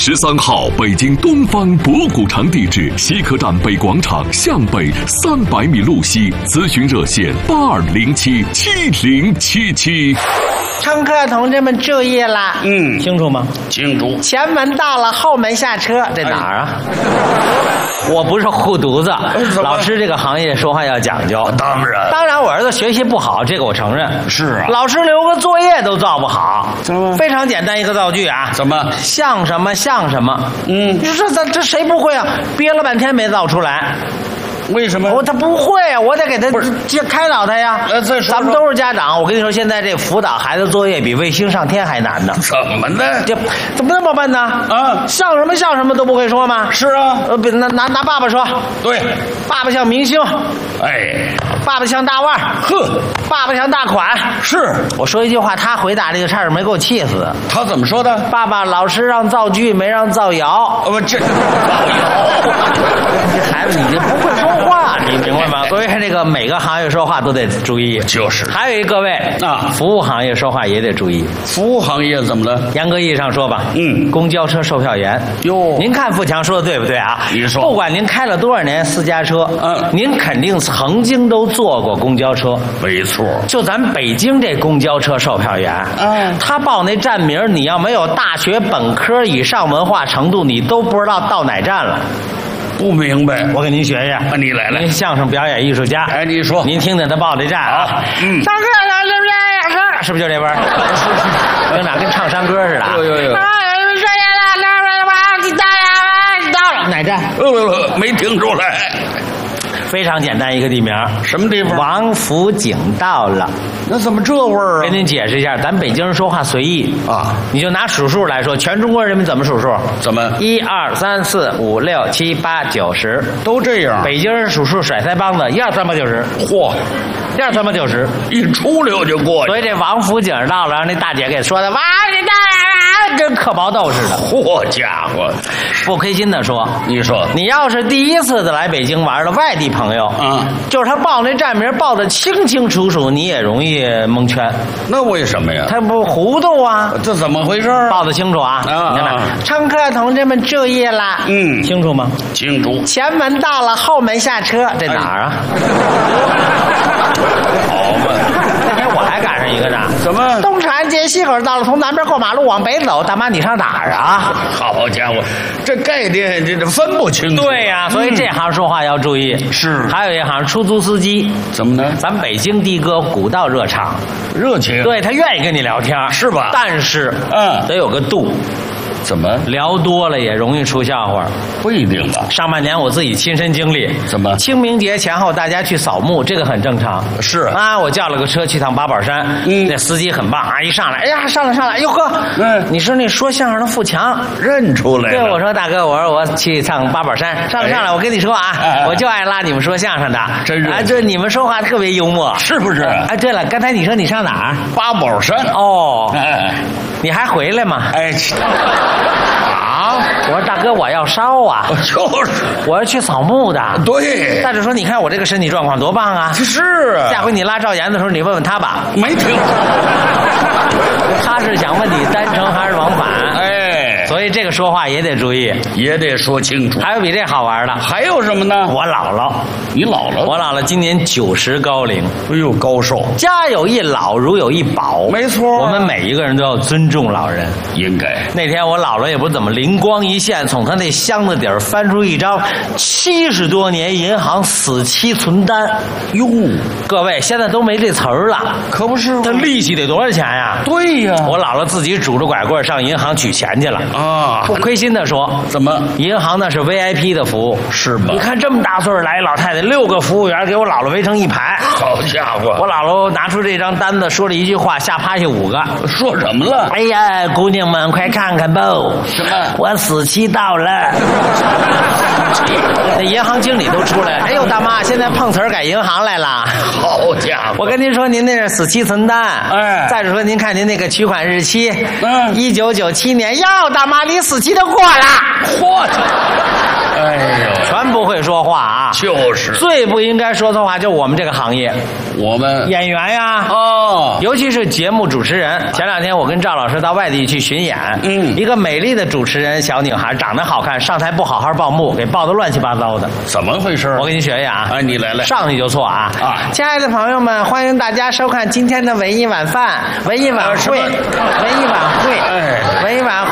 13号，北京东方博古城地址：西客站北广场向北300米路西。咨询热线：82077077。 乘客同志们注意了， 清楚吗？ 清楚。 前门到了，后门下车。 这哪儿啊？我不是护犊子，老师这个行业说话要讲究。 当然， 我儿子学习不好，这个我承认。 是啊， 老师留个作业都造不好。 怎么？ 非常简单一个造句啊。 怎么？ 像什么像什么？你说这谁不会啊？憋了半天没造出来。 为什么？ 他不会啊，我得给他开导他呀。咱们都是家长，我跟你说，现在这辅导孩子作业比卫星上天还难呢。 怎么呢？ 这怎么那么笨呢？啊，像什么都不会说吗？ 是啊。 拿爸爸说。 对。 爸爸像明星。 哎。 爸爸像大腕。 呵。 爸爸像大款。 是。 我说一句话，他回答这个差点没给我气死。 他怎么说的？ 爸爸，老师让造句，没让造谣。 这造谣。 这孩子你这不会说话，你明白吗？所以这个每个行业说话都得注意。 就是。 还有各位啊，服务行业说话也得注意。 服务行业怎么了？ 严格意义上说吧，公交车售票员。 哟， 您看富强说的对不对啊？ 你说， 不管您开了多少年私家车，您肯定曾经都坐过公交车。 没错。 就咱北京这公交车售票员，他报那站名，你要没有大学本科以上文化程度，你都不知道到哪站了。 不明白， 我给您学学。 你来。 您相声表演艺术家， 哎，你说， 您听听他报的站啊。上课是不是就这味儿？跟哪跟唱山歌似的？ 有。 哪站？ 没听出来。 非常简单一个地名， 什么地方？ 王府井到了。 那怎么这味儿啊？ 给您解释一下，咱北京人说话随意啊，你就拿数数来说，全中国人民怎么数数？ 怎么 ？1、2、3、4、5、6、7、8、9、10， 都这样。 北京人数数甩腮帮子，1、2、3、8、9、10。 嚯 ，1、2、3、8、9、10， 一出溜就过去。 所以这王府井到了，让那大姐给说的，哇，你大爷，跟嗑毛豆似的。 嚯家伙！ 不亏心的说， 你说， 你要是第一次的来北京玩的外地朋友，就是他报那站名报的清清楚楚，你也容易蒙圈。 那为什么呀？ 他不糊涂啊？ 这怎么回事？ 报的清楚啊！你看看，乘客同志们注意了，清楚吗？ 清楚。 前门到了，后门下车。 这哪儿啊？ 好嘛， 那天我还赶上一个呢。 怎么？ 东长安街西口到了，从南边过马路往北走。大妈，你上哪儿啊？ 好家伙，这概念这分不清楚。 对呀，所以这行说话要注意。 是。 还有一行出租司机， 怎么呢？ 咱北京的哥古道热肠， 热情。 对，他愿意跟你聊天， 是吧？ 但是，得有个度。 怎么聊多了也容易出笑话？ 不一定吧。 上半年我自己亲身经历。 怎么？ 清明节前后大家去扫墓，这个很正常。 是啊，我叫了个车去趟八宝山，那司机很棒啊，一上来，哎呀，上来，哟呵，你是那说相声的富强， 认出来了。 对，我说大哥，我去趟八宝山，上来，我跟你说啊，我就爱拉你们说相声的， 真是啊，这你们说话特别幽默， 是不是？ 哎，对了，刚才你说你上哪儿？ 八宝山。 哦，你还回来吗？ 哎。 我说大哥，我要烧啊！ 就是， 我要去扫墓的。 对。 再者说，你看我这个身体状况多棒啊！ 是啊。 下回你拉赵岩的时候，你问问他吧。 没听。 他是想问你单程还是往返？ 哎， 所以这个说话也得注意， 也得说清楚。 还有比这好玩的？ 还有什么呢？ 我姥姥。 你姥姥？ 我姥姥今年90高龄。 哎呦，高寿！ 家有一老，如有一宝。 没错。 我们每一个人都要尊重老人。 应该。 那天我姥姥也不怎么灵光一现，从她那箱子底儿翻出一张70多年银行死期存单。 哟， 各位现在都没这词儿了， 可不是吗？ 这利息得多少钱呀？ 对呀， 我姥姥自己拄着拐棍上银行取钱去了啊！不亏心的说， 怎么？ 银行那是 VIP 的服务， 是吗？ 你看这么大岁数来老太太，6个服务员给我姥姥围成一排。 好家伙！ 我姥姥拿出这张单子，说了一句话，吓趴下5个。 说什么了？ 哎呀，姑娘们快看看吧！ 什么？ 我死期到了。那银行经理都出来，哎呦大妈，现在碰瓷儿改银行来了。 好家伙！ 我跟您说，您那是死期存单。哎，再者说，您看您那个取款日期，1997年。哟，大妈，你死期都过了。 嚯！ 哎呦， 全不会说话啊！ 就是最不应该说的话，就我们这个行业， 我们演员呀， 哦， 尤其是节目主持人。前两天我跟赵老师到外地去巡演，一个美丽的主持人小女孩，长得好看，上台不好好报幕，给报得乱七八糟的。 怎么回事？ 我给你学学啊！ 哎，你来， 上去就错啊！亲爱的朋友们，欢迎大家收看今天的文艺晚饭、文艺晚会、文艺晚会、文艺晚会。